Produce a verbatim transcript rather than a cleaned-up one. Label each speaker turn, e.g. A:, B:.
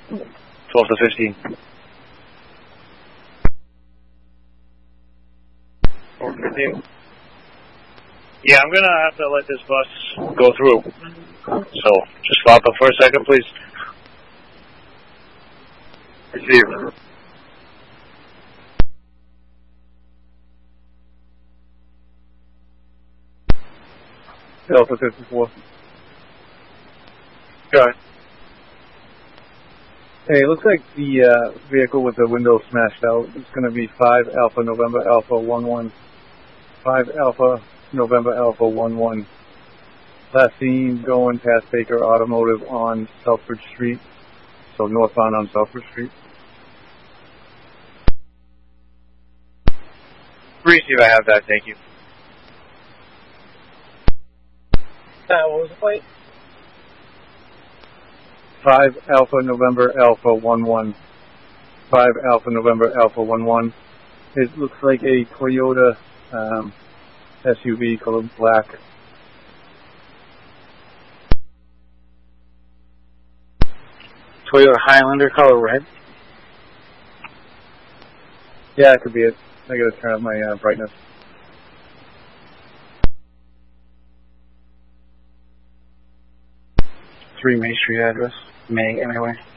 A: twelve to fifteen. twelve to fifteen. Yeah, I'm going to have to let this bus go through. So, just stop it for a second, please. Receive.
B: Delta fifty-four.
A: Go ahead.
B: Hey, it looks like the uh, vehicle with the window smashed out. It's going to be five Alpha November Alpha one one. five Alpha November Alpha one one. Last seen going past Baker Automotive on Southbridge Street. So northbound on Southbridge Street.
A: Receive, I have that, thank you.
C: Uh, what was the plate?
B: five Alpha November Alpha one one. five Alpha November Alpha one one. It looks like a Toyota um, S U V colored black.
A: Toyota Highlander, color red.
B: Yeah, it could be it. I gotta turn up my uh, brightness.
A: three May Street address. May, anyway.